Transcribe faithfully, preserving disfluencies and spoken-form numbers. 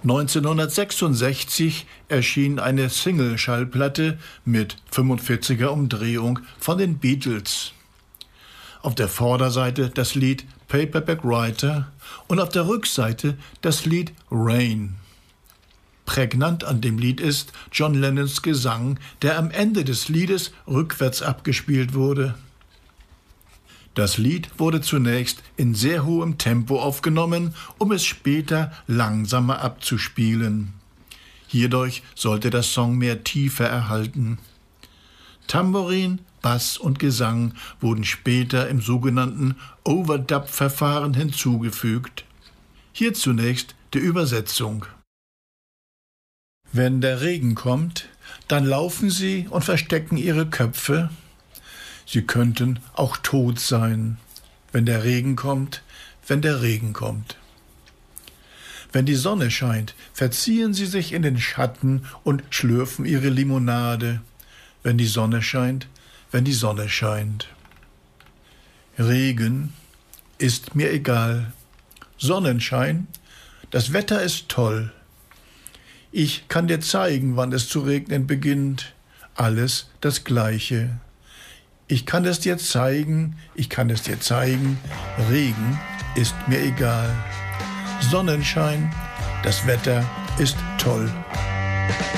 neunzehnhundertsechsundsechzig erschien eine Single-Schallplatte mit fünfundvierziger Umdrehung von den Beatles. Auf der Vorderseite das Lied Paperback Writer und auf der Rückseite das Lied Rain. Prägnant an dem Lied ist John Lennons Gesang, der am Ende des Liedes rückwärts abgespielt wurde. Das Lied wurde zunächst in sehr hohem Tempo aufgenommen, um es später langsamer abzuspielen. Hierdurch sollte der Song mehr Tiefe erhalten. Tambourin, Bass und Gesang wurden später im sogenannten Overdub-Verfahren hinzugefügt. Hier zunächst die Übersetzung. Wenn der Regen kommt, dann laufen sie und verstecken ihre Köpfe. Sie könnten auch tot sein, wenn der Regen kommt, wenn der Regen kommt. Wenn die Sonne scheint, verziehen sie sich in den Schatten und schlürfen ihre Limonade. Wenn die Sonne scheint, wenn die Sonne scheint. Regen ist mir egal. Sonnenschein, das Wetter ist toll. Ich kann dir zeigen, wann es zu regnen beginnt. Alles das Gleiche. Ich kann es dir zeigen, ich kann es dir zeigen. Regen ist mir egal. Sonnenschein, das Wetter ist toll.